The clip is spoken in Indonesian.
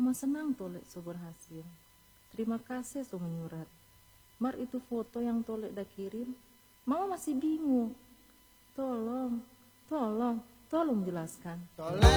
Mama senang Tolek so berhasil. Terima kasih so menyurat. Mar itu foto yang Tolek dah kirim, Mama masih bingung. Tolong jelaskan. Tolek.